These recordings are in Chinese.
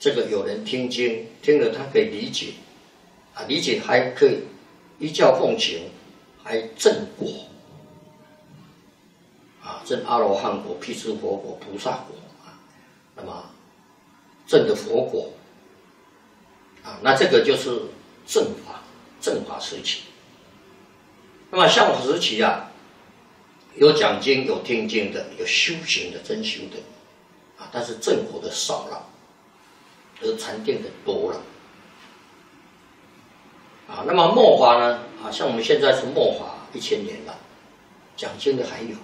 这个有人听经，听了他可以理解，理解还可以依教奉行，还证果，证阿罗汉果、辟支佛果、菩萨果，那么证的佛果，那这个就是正法时期。那么相法时期有讲经、有听经的，有修行的、真修的，但是正果的少了，而禅定的多了。那么末法呢？像我们现在是末法1000年了，讲经的还有，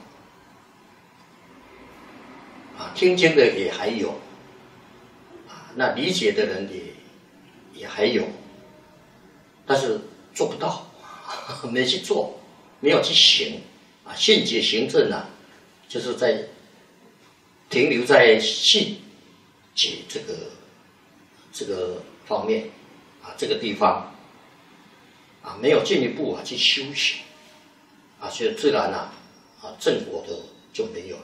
听经的也还有，那理解的人也还有，但是做不到，没去做，没有去行，信解行证就是在停留在信解这个方面这个地方没有进一步去修行所以自然正果的就没有了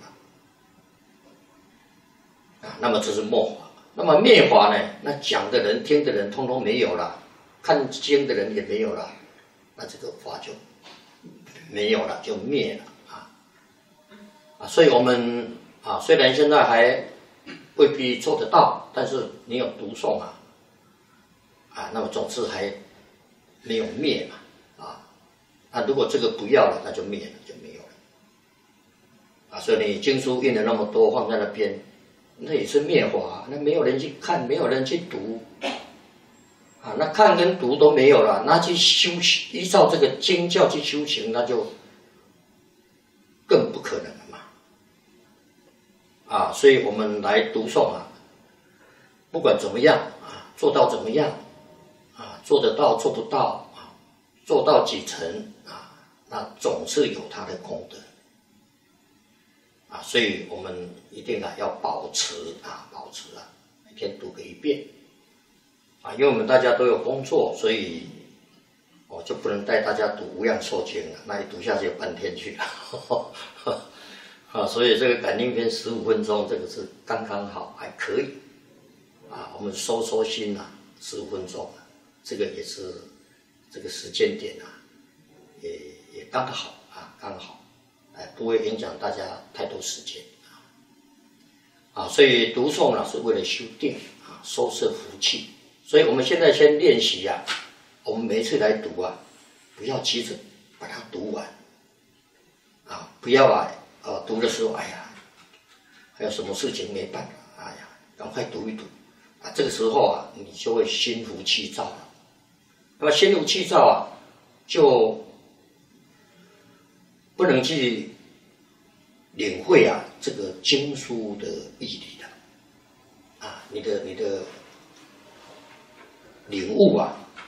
那么这是末法。那么灭法呢？那讲的人、听的人，通通没有了，看经的人也没有了，那这个法就没有了，就灭了所以我们虽然现在还未必做得到，但是你有读诵那么总是还没有灭嘛如果这个不要了，那就灭了，就没有了所以你经书印了那么多放在那边，那也是灭法那没有人去看，没有人去读那看跟读都没有了，那去修行，依照这个经教去修行，那就更不可能了嘛所以我们来读诵不管怎么样做到怎么样做得到做不到做到几成那总是有它的功德所以我们一定要保持每天读个1遍因为我们大家都有工作，所以我就不能带大家读无量寿经了，那一读下去半天去了所以这个感应篇15分钟，这个是刚刚好，还可以我们收心15分钟这个也是这个时间点也刚好刚好不会影响大家太多时间所以读诵是为了修定收摄福气。所以我们现在先练习我们每一次来读不要急着把它读完不要读的时候还有什么事情没办法赶快读一读这个时候你就会心浮气躁了。那么心浮气躁就不能去领会这个经书的义理了你的领悟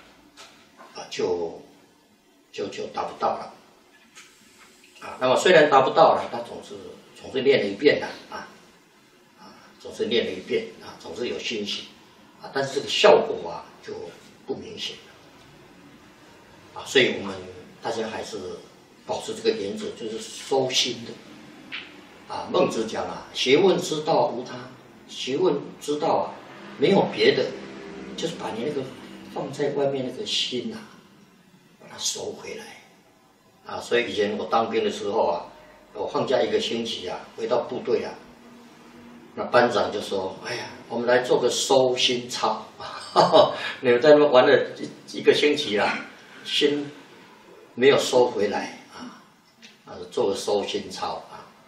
就达不到了那么虽然达不到了，他总是练了一遍总是练了一遍总是有信心但是这个效果就不明显了所以我们大家还是保持这个原则，就是收心的孟子讲学问之道无他，学问之道没有别的，就是把你那个放在外面那个心把它收回来所以以前我当兵的时候我放假1个星期回到部队那班长就说哎呀，我们来做个收心操你们在那玩了一个星期心没有收回来做个收心操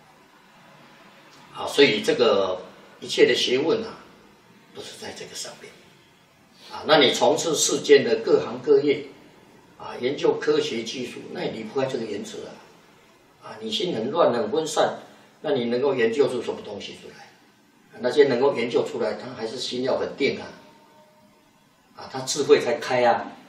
所以这个一切的学问都是在这个上面那你从事世间的各行各业研究科学技术，那也离不开这个原则你心很乱很分散，那你能够研究出什么东西出来那些能够研究出来，他还是心要很定他智慧才开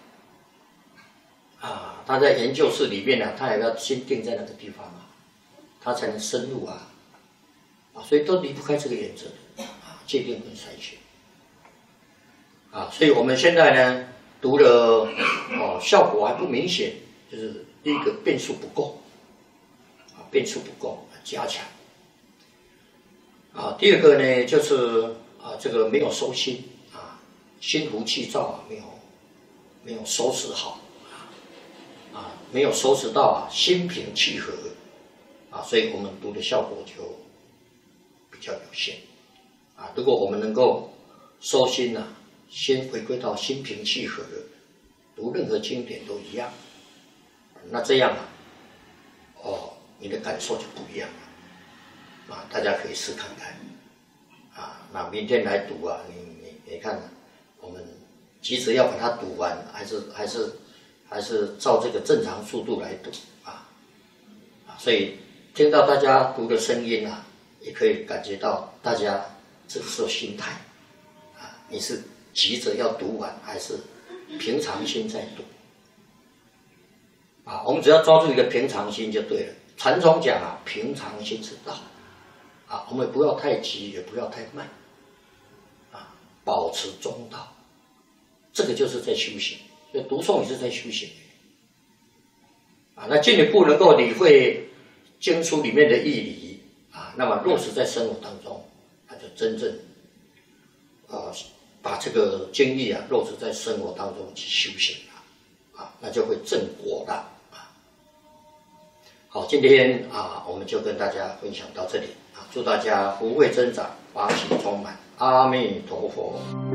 他在研究室里面他也要心定在那个地方他才能深入所以都离不开这个原则戒定跟善学所以我们现在呢读了效果还不明显，就是第一个变数不够加强第二个呢就是这个没有收心心浮气躁没有收拾好没有收拾到心平气和所以我们读的效果就比较有限如果我们能够收心先回归到心平气和，读任何经典都一样，那这样你的感受就不一样了大家可以试看看那明天来读你看我们急着要把它读完，还是照这个正常速度来读所以听到大家读的声音也可以感觉到大家这个时候心态你是急着要读完，还是平常心在读我们只要抓住一个平常心就对了。禅宗讲平常心是道我们不要太急，也不要太慢保持中道，这个就是在修行。所以读诵也是在修行那进一步能够理会经书里面的义理那么落实在生活当中，那就真正把这个经义落实在生活当中去修行那就会正果了好，今天我们就跟大家分享到这里祝大家福慧增长，法喜充满，阿弥陀佛。